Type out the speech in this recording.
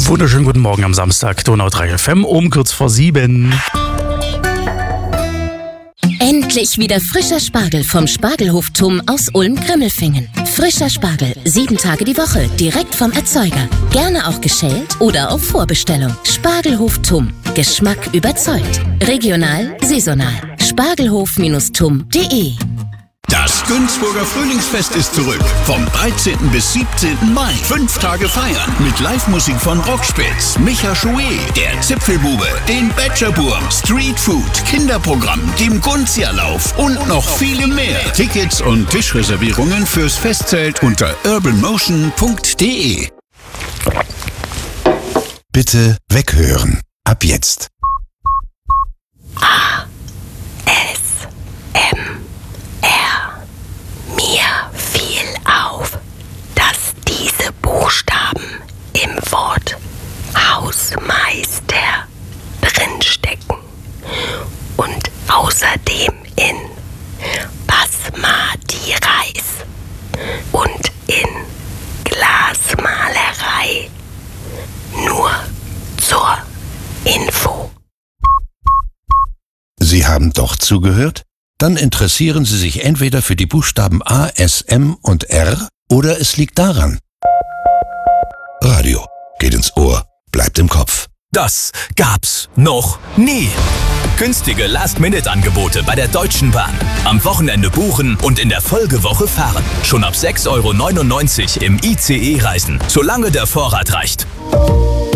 Wunderschönen guten Morgen am Samstag, Donau 3 FM, kurz vor 7. Endlich wieder frischer Spargel vom Spargelhof Tumm aus Ulm-Grimmelfingen. Frischer Spargel, 7 Tage die Woche, direkt vom Erzeuger. Gerne auch geschält oder auf Vorbestellung. Spargelhof Tumm. Geschmack überzeugt. Regional, saisonal. Spargelhof-tumm.de. Das Günzburger Frühlingsfest ist zurück. Vom 13. bis 17. Mai. 5 Tage feiern mit Live-Musik von Rockspitz, Micha Chouet, der Zipfelbube, den Badgerburm, Streetfood, Kinderprogramm, dem Gunzia-Lauf und noch viele mehr. Tickets und Tischreservierungen fürs Festzelt unter urbanmotion.de. Bitte weghören. Ab jetzt. Mir fiel auf, dass diese Buchstaben im Wort Hausmeister drinstecken und außerdem in Basmati Reis und in Glasmalerei. Nur zur Info. Sie haben doch zugehört? Dann interessieren Sie sich entweder für die Buchstaben A, S, M und R oder es liegt daran. Radio geht ins Ohr, bleibt im Kopf. Das gab's noch nie. Günstige Last-Minute-Angebote bei der Deutschen Bahn. Am Wochenende buchen und in der Folgewoche fahren. Schon ab 6,99 € im ICE reisen, solange der Vorrat reicht.